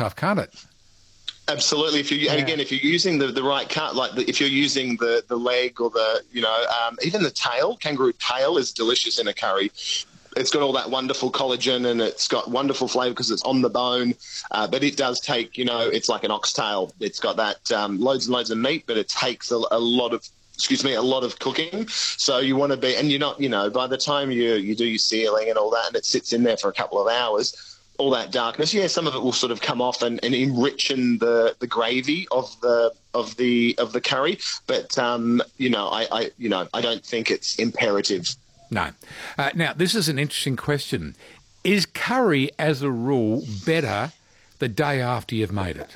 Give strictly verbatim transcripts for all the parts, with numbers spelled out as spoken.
tough, can't it? Absolutely. If you yeah. and again, if you're using the, the right cut, like the, if you're using the, the leg or the, you know, um, even the tail, kangaroo tail is delicious in a curry. It's got all that wonderful collagen and it's got wonderful flavour because it's on the bone. Uh, but it does take, you know, it's like an oxtail. It's got that um, loads and loads of meat, but it takes a, a lot of, excuse me, a lot of cooking. So you want to be, and you're not, you know, by the time you you do your sealing and all that and it sits in there for a couple of hours, all that darkness, yeah, some of it will sort of come off and, and enrichen the, the gravy of the of the of the curry. But um, you know, I, I you know, I don't think it's imperative. No. Uh, now, this is an interesting question. Is curry, as a rule, better the day after you've made it?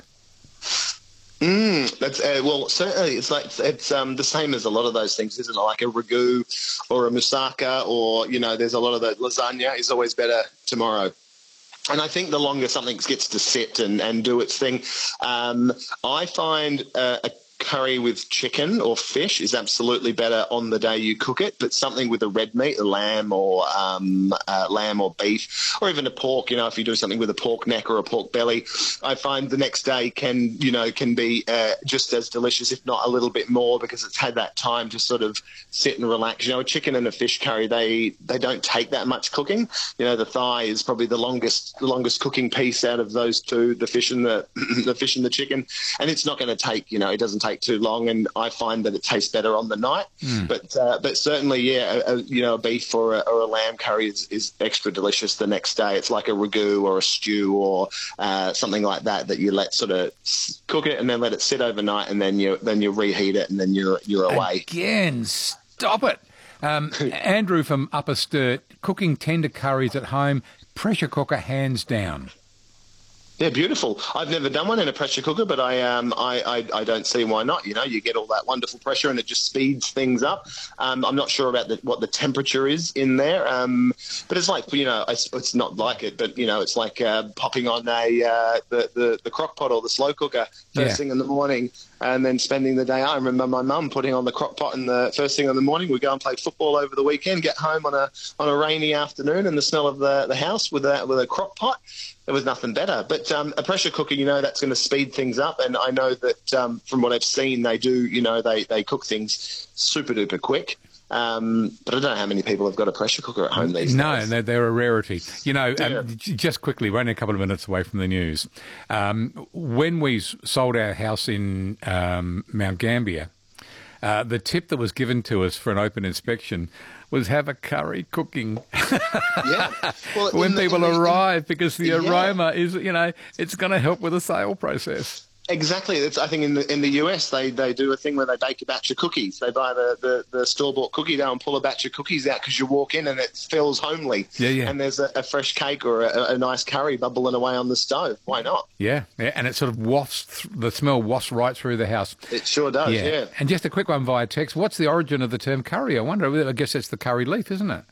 Mm, that's uh, well, certainly it's like it's um, the same as a lot of those things, isn't it? Like a ragu or a moussaka, or you know, there's a lot of the lasagna is always better tomorrow. And I think the longer something gets to sit and, and do its thing, um, I find uh, a curry with chicken or fish is absolutely better on the day you cook it, but something with a red meat, a lamb or um, uh, lamb or beef, or even a pork, you know, if you do something with a pork neck or a pork belly, I find the next day can, you know, can be uh, just as delicious, if not a little bit more, because it's had that time to sort of sit and relax. You know, a chicken and a fish curry, they they don't take that much cooking. You know, the thigh is probably the longest the longest cooking piece out of those two, the fish and the the fish and the chicken, and it's not going to take, you know, it doesn't take too long, and I find that it tastes better on the night. Mm. But uh, but certainly, yeah, a, a, you know, a beef or a, or a lamb curry is, is extra delicious the next day. It's like a ragu or a stew or uh, something like that that you let sort of cook it and then let it sit overnight, and then you then you reheat it, and then you're you're away. Again, stop it. Um, Andrew from Upper Sturt, cooking tender curries at home, pressure cooker hands down. Yeah, beautiful. I've never done one in a pressure cooker, but I um I, I, I don't see why not. You know, you get all that wonderful pressure and it just speeds things up. Um, I'm not sure about the, what the temperature is in there, um, but it's like, you know, it's, it's not like it, but, you know, it's like uh, popping on a uh, the, the, the crock pot or the slow cooker first yeah. thing in the morning and then spending the day. I remember my mum putting on the crock pot in the first thing in the morning. We'd go and play football over the weekend, get home on a on a rainy afternoon, and the smell of the, the house with a, with a crock pot. There was nothing better. But um, a pressure cooker, you know, that's going to speed things up. And I know that um, from what I've seen, they do, you know, they, they cook things super duper quick. Um, but I don't know how many people have got a pressure cooker at home these no, days. No, they're, they're a rarity. You know, yeah. um, just quickly, we're only a couple of minutes away from the news. Um, when we sold our house in um, Mount Gambier, uh, the tip that was given to us for an open inspection was have a curry cooking yeah. well, when the, people the, arrive, because the yeah. aroma is, you know, it's going to help with the sale process. Exactly. It's, I think in the in the U S they, they do a thing where they bake a batch of cookies. They buy the, the, the store-bought cookie dough and pull a batch of cookies out because you walk in and it feels homely. Yeah, yeah. And there's a, a fresh cake or a, a nice curry bubbling away on the stove. Why not? Yeah, yeah. And it sort of wafts, th- the smell wafts right through the house. It sure does, yeah. yeah. And just a quick one via text. What's the origin of the term curry? I wonder. I guess it's the curry leaf, isn't it?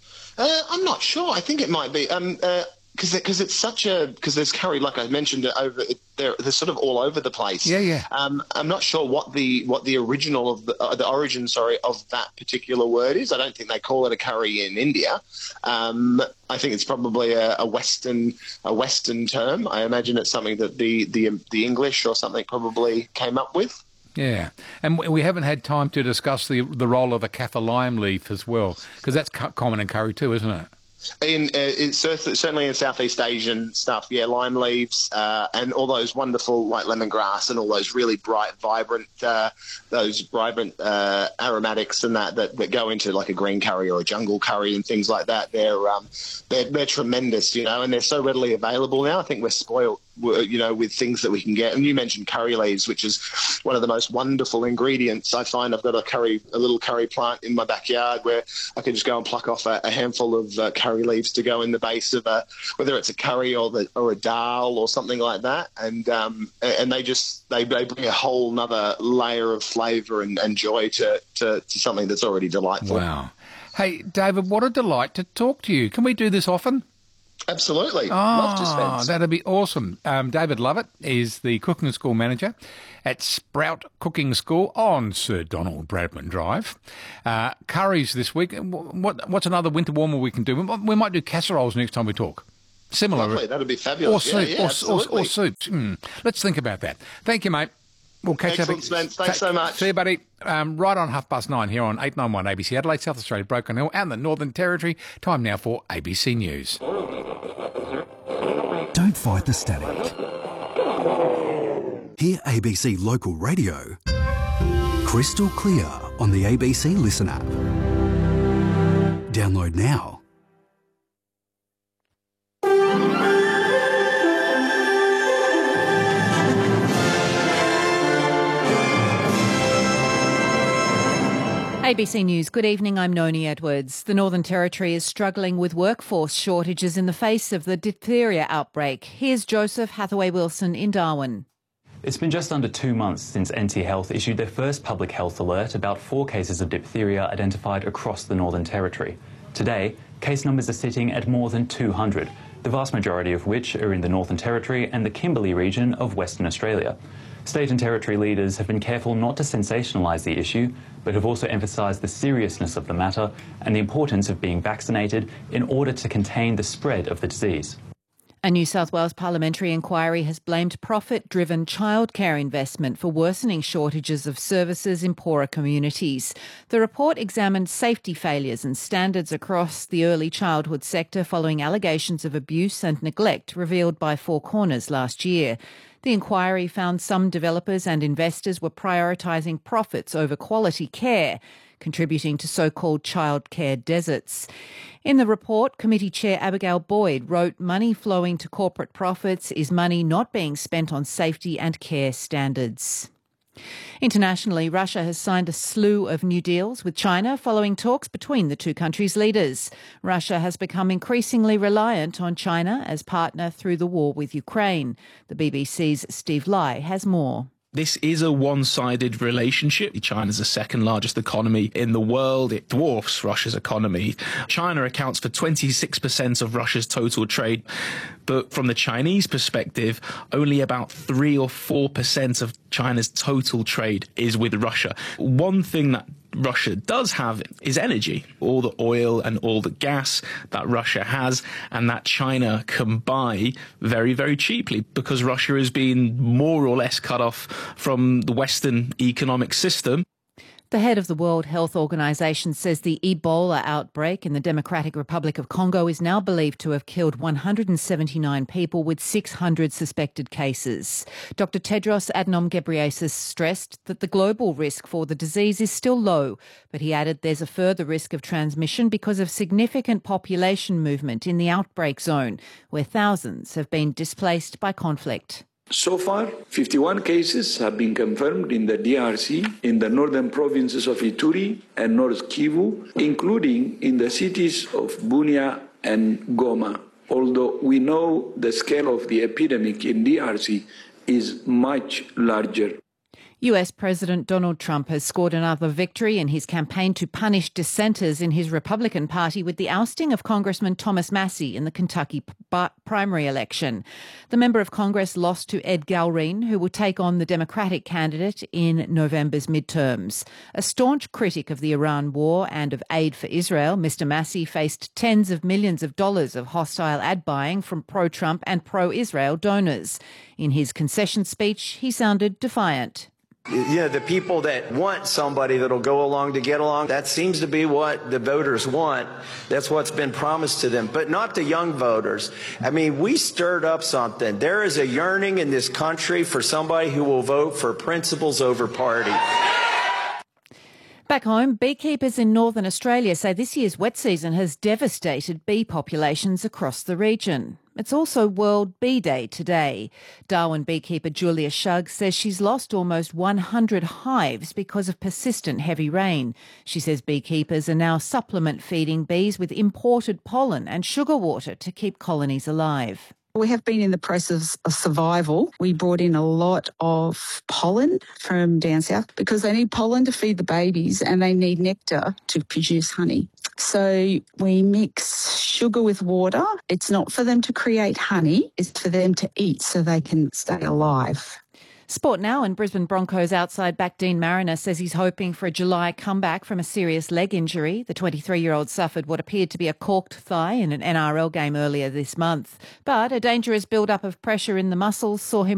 Uh, I'm not sure. I think it might be. Um, uh, Because because it's such a because there's curry, like I mentioned, over they're they're sort of all over the place. Yeah, yeah. Um, I'm not sure what the what the original of the uh, the origin, sorry, of that particular word is. I don't think they call it a curry in India. Um, I think it's probably a, a Western a Western term. I imagine it's something that the the the English or something probably came up with. Yeah, and we haven't had time to discuss the the role of a kaffir lime leaf as well, because that's common in curry too, isn't it? In, uh, it's certainly in Southeast Asian stuff, yeah, lime leaves uh, and all those wonderful, like lemongrass and all those really bright, vibrant, uh, those vibrant uh, aromatics and that, that that go into like a green curry or a jungle curry and things like that. They're um, they're they're tremendous, you know, and they're so readily available now. I think we're spoiled, you know, with things that we can get. And you mentioned curry leaves, which is one of the most wonderful ingredients. I find I've got a curry, a little curry plant in my backyard where I can just go and pluck off a, a handful of uh, curry leaves to go in the base of a, whether it's a curry or the or a dal or something like that. And um, and they just they, they bring a whole nother layer of flavour and, and joy to, to to something that's already delightful. Wow. Hey, David, what a delight to talk to you. Can we do this often? Absolutely. Oh, Love to spend. That'd be awesome. Um, David Lovett is the cooking school manager at Sprout Cooking School on Sir Donald Bradman Drive. Uh, curries this week. What, what's another winter warmer we can do? We might do casseroles next time we talk. Similar. Lovely, that'd be fabulous. Or Yeah, soup. yeah, or, or, absolutely. or soup. Mm. Let's think about that. Thank you, mate. We'll catch Excellent, up. Spence. Thanks Ta- so much. See you, buddy. Um, right on half past nine here on eight ninety-one A B C Adelaide, South Australia, Broken Hill and the Northern Territory. Time now for A B C News. Don't fight the static. Hear A B C Local Radio crystal clear on the A B C Listen app. Download now. A B C News, good evening, I'm Noni Edwards. The Northern Territory is struggling with workforce shortages in the face of the diphtheria outbreak. Here's Joseph Hathaway-Wilson in Darwin. It's been just under two months since N T Health issued their first public health alert about four cases of diphtheria identified across the Northern Territory. Today, case numbers are sitting at more than two hundred, the vast majority of which are in the Northern Territory and the Kimberley region of Western Australia. State and Territory leaders have been careful not to sensationalise the issue, but have also emphasised the seriousness of the matter and the importance of being vaccinated in order to contain the spread of the disease. A New South Wales parliamentary inquiry has blamed profit-driven childcare investment for worsening shortages of services in poorer communities. The report examined safety failures and standards across the early childhood sector following allegations of abuse and neglect revealed by Four Corners last year. The inquiry found some developers and investors were prioritising profits over quality care, contributing to so-called childcare deserts. In the report, Committee Chair Abigail Boyd wrote, money flowing to corporate profits is money not being spent on safety and care standards. Internationally, Russia has signed a slew of new deals with China following talks between the two countries' leaders. Russia has become increasingly reliant on China as partner through the war with Ukraine. The B B C's Steve Lai has more. This is a one-sided relationship. China's the second largest economy in the world. It dwarfs Russia's economy. China accounts for twenty-six percent of Russia's total trade. But from the Chinese perspective, only about three or four percent of China's total trade is with Russia. One thing that Russia does have is energy, all the oil and all the gas that Russia has and that China can buy very, very cheaply because Russia has been more or less cut off from the Western economic system. The head of the World Health Organization says the Ebola outbreak in the Democratic Republic of Congo is now believed to have killed one hundred seventy-nine people with six hundred suspected cases. Doctor Tedros Adhanom Ghebreyesus stressed that the global risk for the disease is still low, but he added there's a further risk of transmission because of significant population movement in the outbreak zone, where thousands have been displaced by conflict. So far, fifty-one cases have been confirmed in the D R C, in the northern provinces of Ituri and North Kivu, including in the cities of Bunia and Goma. Although we know the scale of the epidemic in D R C is much larger. U S President Donald Trump has scored another victory in his campaign to punish dissenters in his Republican Party with the ousting of Congressman Thomas Massie in the Kentucky primary election. The member of Congress lost to Ed Galrine, who will take on the Democratic candidate in November's midterms. A staunch critic of the Iran war and of aid for Israel, Mister Massie faced tens of millions of dollars of hostile ad buying from pro-Trump and pro-Israel donors. In his concession speech, he sounded defiant. You know, the people that want somebody that'll go along to get along, that seems to be what the voters want. That's what's been promised to them, but not the young voters. I mean, we stirred up something. There is a yearning in this country for somebody who will vote for principles over party. Back home, beekeepers in Northern Australia say this year's wet season has devastated bee populations across the region. It's also World Bee Day today. Darwin beekeeper Julia Shugg says she's lost almost one hundred hives because of persistent heavy rain. She says beekeepers are now supplement feeding bees with imported pollen and sugar water to keep colonies alive. We have been in the process of survival. We brought in a lot of pollen from down south because they need pollen to feed the babies and they need nectar to produce honey. So we mix sugar with water. It's not for them to create honey, it's for them to eat so they can stay alive. Sport now, and Brisbane Broncos outside back Dean Mariner says he's hoping for a July comeback from a serious leg injury. The twenty-three-year-old suffered what appeared to be a corked thigh in an N R L game earlier this month. But a dangerous build-up of pressure in the muscles saw him